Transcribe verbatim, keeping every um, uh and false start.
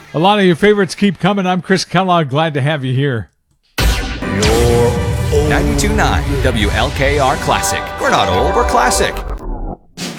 A lot of your favorites keep coming. I'm Chris Kellogg. Glad to have you here. ninety-two point nine W L K R Classic. We're not old, we're classic.